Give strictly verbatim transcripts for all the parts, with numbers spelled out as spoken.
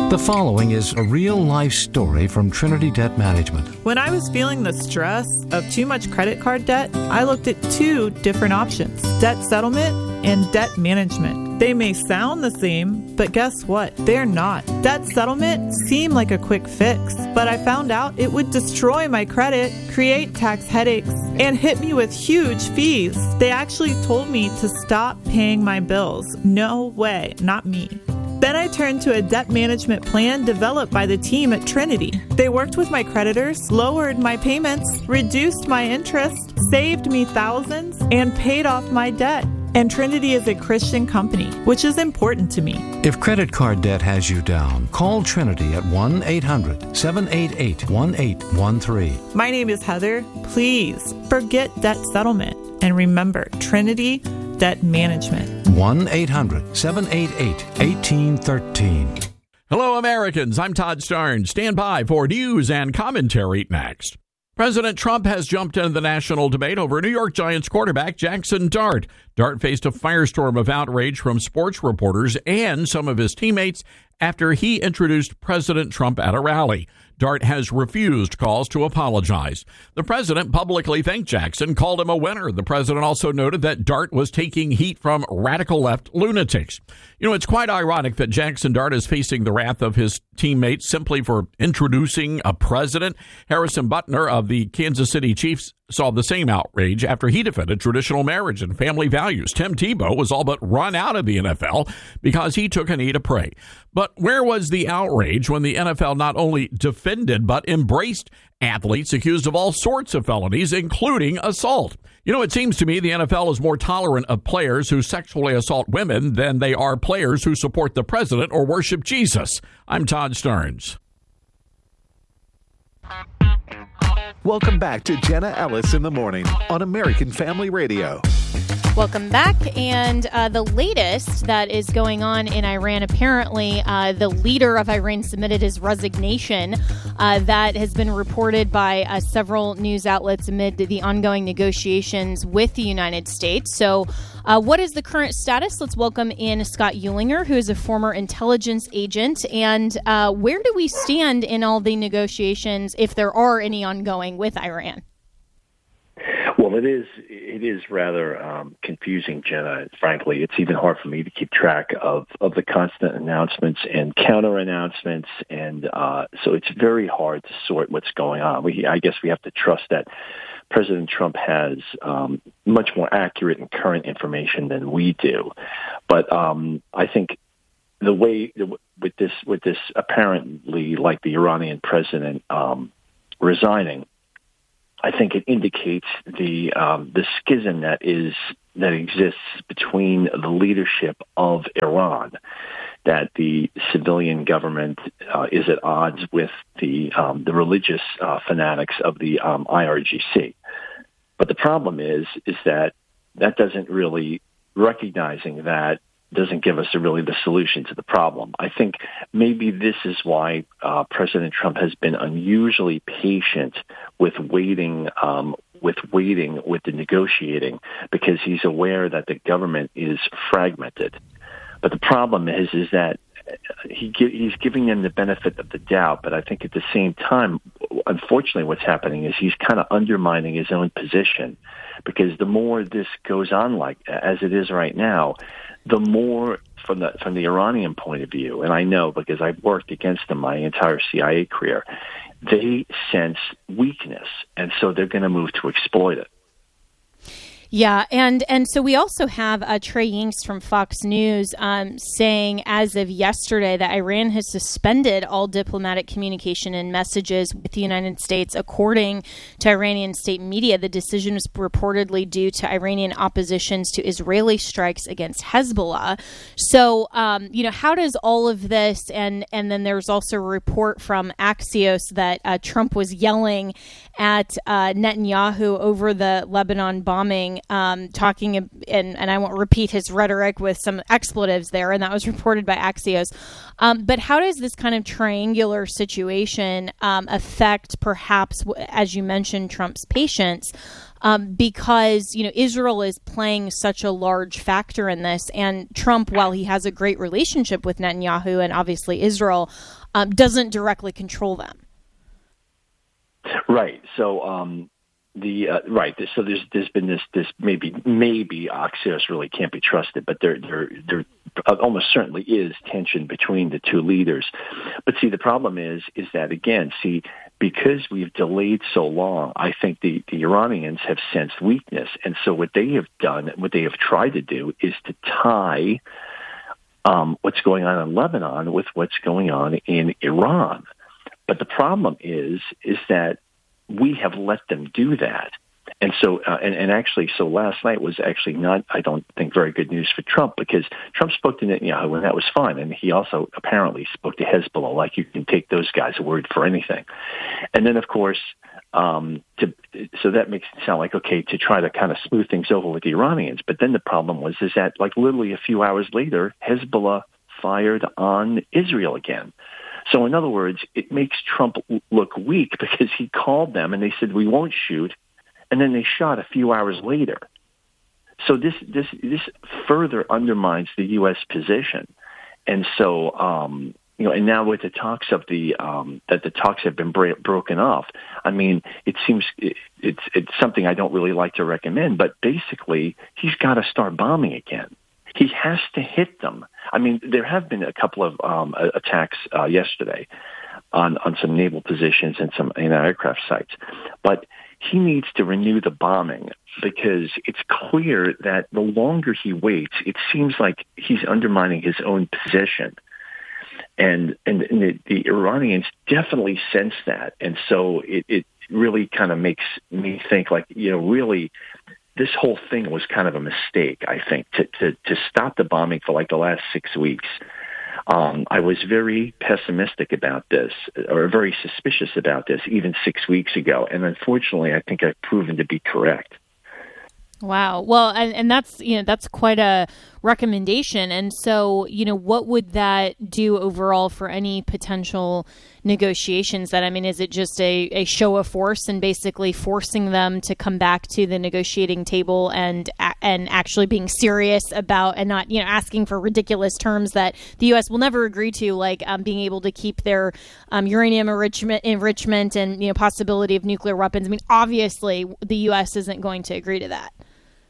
The following is a real-life story from Trinity Debt Management. When I was feeling the stress of too much credit card debt, I looked at two different options: debt settlement and debt management. They may sound the same, but guess what? They're not. Debt settlement seemed like a quick fix, but I found out it would destroy my credit, create tax headaches, and hit me with huge fees. They actually told me to stop paying my bills. No way, not me. Then I turned to a debt management plan developed by the team at Trinity. They worked with my creditors, lowered my payments, reduced my interest, saved me thousands, and paid off my debt. And Trinity is a Christian company, which is important to me. If credit card debt has you down, call Trinity at one eight hundred seven eight eight one eight one three. My name is Heather. Please forget debt settlement and remember Trinity Debt Management. one eight hundred seven eight eight one eight one three. Hello, Americans. I'm Todd Starnes. Stand by for news and commentary next. President Trump has jumped into the national debate over New York Giants quarterback Jackson Dart. Dart faced a firestorm of outrage from sports reporters and some of his teammates after he introduced President Trump at a rally. Dart has refused calls to apologize. The president publicly thanked Jackson, called him a winner. The president also noted that Dart was taking heat from radical left lunatics. You know, it's quite ironic that Jackson Dart is facing the wrath of his teammates simply for introducing a president. Harrison Butker of the Kansas City Chiefs saw the same outrage after he defended traditional marriage and family values. Tim Tebow was all but run out of the N F L because he took a knee to pray. But where was the outrage when the N F L not only defended but embraced athletes accused of all sorts of felonies, including assault? You know, it seems to me the N F L is more tolerant of players who sexually assault women than they are players who support the president or worship Jesus. I'm Todd Starnes. Welcome back to Jenna Ellis in the Morning on American Family Radio. Welcome back. And uh, the latest that is going on in Iran, apparently uh, the leader of Iran submitted his resignation. Uh, that has been reported by uh, several news outlets amid the ongoing negotiations with the United States. So uh, what is the current status? Let's welcome in Scott Eulinger, who is a former intelligence agent. And uh, where do we stand in all the negotiations, if there are any ongoing, with Iran? Well, it is it is rather um, confusing, Jenna. Frankly, it's even hard for me to keep track of, of the constant announcements and counter announcements, and uh, so it's very hard to sort what's going on. We, I guess, we have to trust that President Trump has um, much more accurate and current information than we do. But um, I think the way with this with this apparently, like the Iranian president um, resigning, I think it indicates the um, the schism that is that exists between the leadership of Iran, that the civilian government uh, is at odds with the um, the religious uh, fanatics of the um, I R G C. But the problem is is that that doesn't really, recognizing that doesn't give us a really the solution to the problem. I think maybe this is why uh, President Trump has been unusually patient with waiting, um, with waiting with the negotiating, because he's aware that the government is fragmented. But the problem is, is that he he's giving them the benefit of the doubt. But I think at the same time, unfortunately, what's happening is he's kind of undermining his own position, because the more this goes on like as it is right now, the more from the from the Iranian point of view, and I know because I've worked against them my entire C I A career, they sense weakness, and so they're going to move to exploit it. Yeah, and, and so we also have uh, Trey Yingst from Fox News um, saying as of yesterday that Iran has suspended all diplomatic communication and messages with the United States. According to Iranian state media, the decision was reportedly due to Iranian oppositions to Israeli strikes against Hezbollah. So, um, you know, how does all of this, and, and then there's also a report from Axios that uh, Trump was yelling at uh, Netanyahu over the Lebanon bombing morning, um, talking, and, and I won't repeat his rhetoric with some expletives there, and that was reported by Axios. Um, but how does this kind of triangular situation um, affect, perhaps, as you mentioned, Trump's patience? Um, because, you know, Israel is playing such a large factor in this, and Trump, while he has a great relationship with Netanyahu and obviously Israel, um, doesn't directly control them. Right. So, um, the uh, right. So there's there's been this this maybe maybe Axios really can't be trusted, but there there there almost certainly is tension between the two leaders. But see, the problem is is that again, see, because we've delayed so long, I think the the Iranians have sensed weakness, and so what they have done, what they have tried to do, is to tie um, what's going on in Lebanon with what's going on in Iran. But the problem is is that we have let them do that. And so, uh, and, and actually, so last night was actually not, I don't think, very good news for Trump, because Trump spoke to Netanyahu, and that was fine. And he also apparently spoke to Hezbollah, like you can take those guys' word for anything. And then, of course, um, to, so that makes it sound like, okay, to try to kind of smooth things over with the Iranians. But then the problem was, is that like literally a few hours later, Hezbollah fired on Israel again. So in other words, it makes Trump look weak because he called them and they said, we won't shoot. And then they shot a few hours later. So this this this further undermines the U S position. And so, um, you know, and now with the talks of the um, that the talks have been bra- broken off, I mean, it seems it, it's it's something I don't really like to recommend. But basically, he's got to start bombing again. He has to hit them. I mean, there have been a couple of um, attacks uh, yesterday on, on some naval positions and some you know, aircraft sites. But he needs to renew the bombing, because it's clear that the longer he waits, it seems like he's undermining his own position. And, and, and the, the Iranians definitely sense that. And so it, it really kind of makes me think like, you know, really, this whole thing was kind of a mistake, I think, to, to, to stop the bombing for like the last six weeks. Um, I was very pessimistic about this, or very suspicious about this, even six weeks ago. And unfortunately, I think I've proven to be correct. Wow. Well, and, and that's, you know, that's quite a recommendation. And so, you know, what would that do overall for any potential negotiations? That, I mean, is it just a, a show of force and basically forcing them to come back to the negotiating table and and actually being serious about, and not, you know, asking for ridiculous terms that the U S will never agree to, like um, being able to keep their um, uranium enrichment, enrichment and, you know, possibility of nuclear weapons? I mean, obviously, the U S isn't going to agree to that.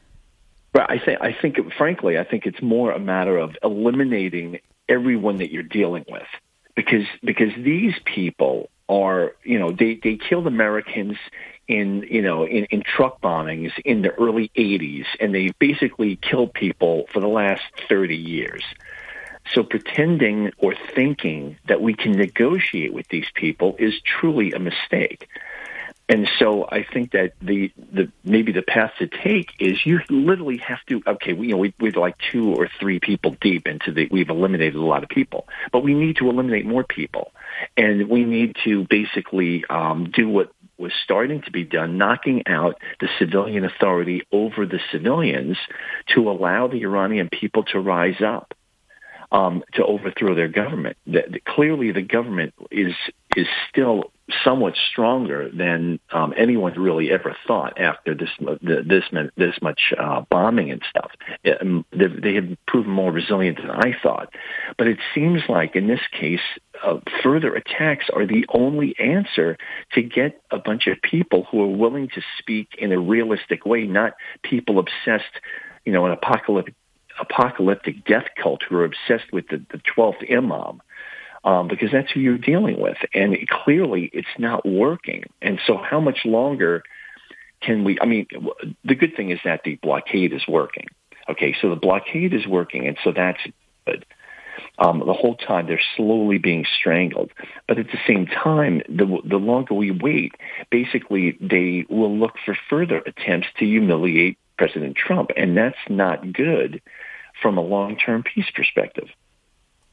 But I think, I think, frankly, I think it's more a matter of eliminating everyone that you're dealing with, because because these people are, you know, they, they killed Americans in, you know, in, in truck bombings in the early eighties, and they basically killed people for the last thirty years. So pretending or thinking that we can negotiate with these people is truly a mistake. And so I think that the, the maybe the path to take is you literally have to, okay, we, you know, we, we're like two or three people deep into the, we've eliminated a lot of people, but we need to eliminate more people. And we need to basically um, do what was starting to be done, knocking out the civilian authority over the civilians to allow the Iranian people to rise up, um, to overthrow their government. That, clearly the government is is still somewhat stronger than um, anyone really ever thought after this this this much uh, bombing and stuff. It, they, they have proven more resilient than I thought. But it seems like in this case, uh, further attacks are the only answer to get a bunch of people who are willing to speak in a realistic way, not people obsessed, you know, an apocalyptic apocalyptic death cult who are obsessed with the, the twelfth Imam. Um, because that's who you're dealing with. And it, clearly it's not working. And so how much longer can we, I mean, the good thing is that the blockade is working. Okay, so the blockade is working, and so that's good. Um, the whole time they're slowly being strangled. But at the same time, the, the longer we wait, basically they will look for further attempts to humiliate President Trump. And that's not good from a long-term peace perspective.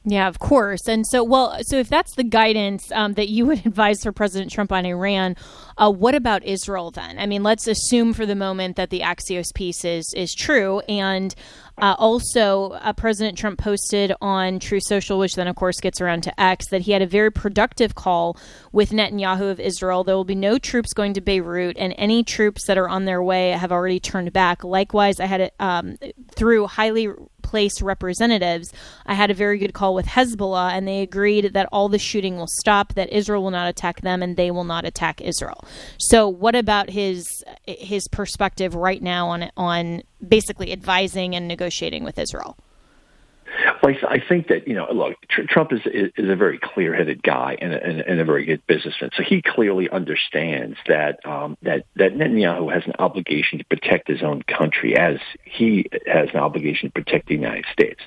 Yeah, of course. And so, well, so if that's the guidance um, that you would advise for President Trump on Iran, uh, what about Israel then? I mean, let's assume for the moment that the Axios piece is, is true. And uh, also, uh, President Trump posted on True Social, which then, of course, gets around to X, that he had a very productive call with Netanyahu of Israel. There will be no troops going to Beirut, and any troops that are on their way have already turned back. Likewise, I had it um, through highly placed representatives. I had a very good call with Hezbollah, and they agreed that all the shooting will stop, that Israel will not attack them, and they will not attack Israel. So what about his his perspective right now on on basically advising and negotiating with Israel? Well, I, th- I think that, you know, look, tr- Trump is, is is a very clear-headed guy and a, and, and a very good businessman. So he clearly understands that um, that that Netanyahu has an obligation to protect his own country, as he has an obligation to protect the United States.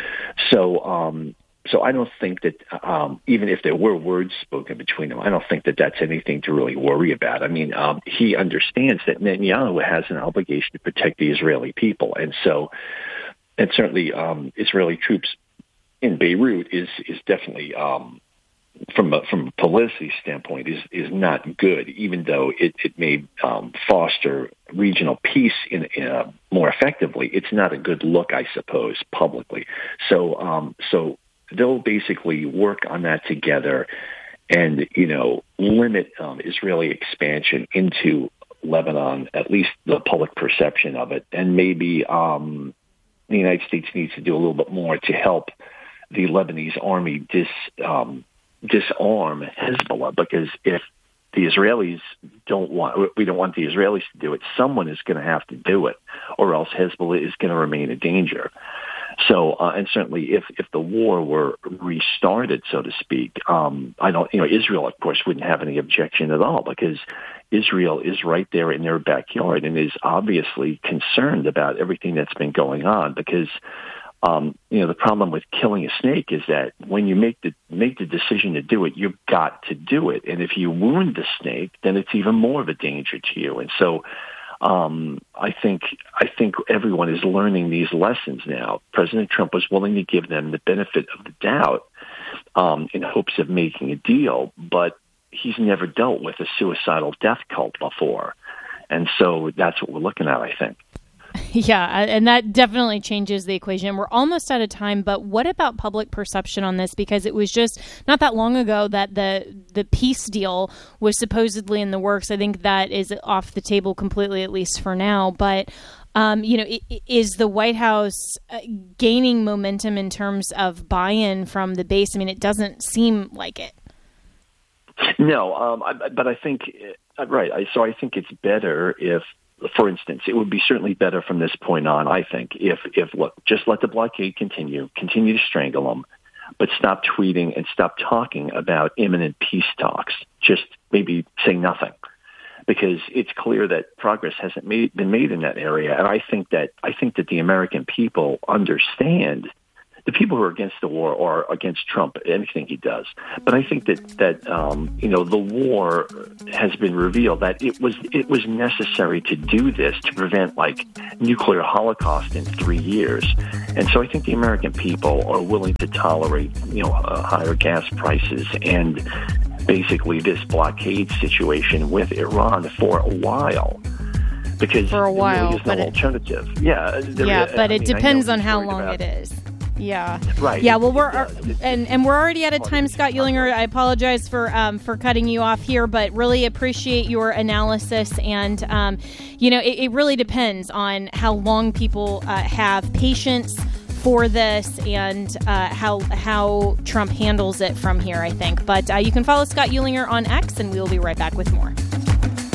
So, um, so I don't think that um, even if there were words spoken between them, I don't think that that's anything to really worry about. I mean, um, he understands that Netanyahu has an obligation to protect the Israeli people, and so. And certainly, um, Israeli troops in Beirut is is definitely, um, from a, from a publicity standpoint, is is not good. Even though it it may um, foster regional peace in, in a, more effectively, it's not a good look, I suppose, publicly. So um, so they'll basically work on that together, and you know, limit um, Israeli expansion into Lebanon, at least the public perception of it, and maybe. Um, The United States needs to do a little bit more to help the Lebanese army dis, um, disarm Hezbollah, because if the Israelis don't want, we don't want the Israelis to do it, someone is going to have to do it, or else Hezbollah is going to remain a danger. So, uh, and certainly if, if the war were restarted, so to speak, um, I don't, you know, Israel, of course, wouldn't have any objection at all, because Israel is right there in their backyard and is obviously concerned about everything that's been going on, because, um, you know, the problem with killing a snake is that when you make the, make the decision to do it, you've got to do it. And if you wound the snake, then it's even more of a danger to you. And so, Um, I think I think everyone is learning these lessons now. President Trump was willing to give them the benefit of the doubt um, in hopes of making a deal, but he's never dealt with a suicidal death cult before. And so that's what we're looking at, I think. Yeah, and that definitely changes the equation. We're almost out of time, but what about public perception on this? Because it was just not that long ago that the the peace deal was supposedly in the works. I think that is off the table completely, at least for now. But, um, you know, is the White House gaining momentum in terms of buy-in from the base? I mean, it doesn't seem like it. No, um, I, but I think, right, I, so I think it's better if, for instance, it would be certainly better from this point on, I think, if, if look, just let the blockade continue, continue to strangle them, but stop tweeting and stop talking about imminent peace talks. Just maybe say nothing, because it's clear that progress hasn't made, been made in that area. And I think that I think that the American people understand. The people who are against the war are against Trump, anything he does. But I think that that um, you know, the war has been revealed that it was it was necessary to do this to prevent like nuclear holocaust in three years. And so I think the American people are willing to tolerate, you know, uh, higher gas prices and basically this blockade situation with Iran for a while. Because for a while, there really is no but alternative. It, yeah, there, yeah, but I it mean, depends on how long about, it is. Yeah. Right. Yeah. Well, we're it, it, and and we're already out of time, Scott Uhlinger. I apologize for um, for cutting you off here, but really appreciate your analysis. And um, you know, it, it really depends on how long people uh, have patience for this and uh, how how Trump handles it from here, I think. But uh, you can follow Scott Uhlinger on X, and we will be right back with more.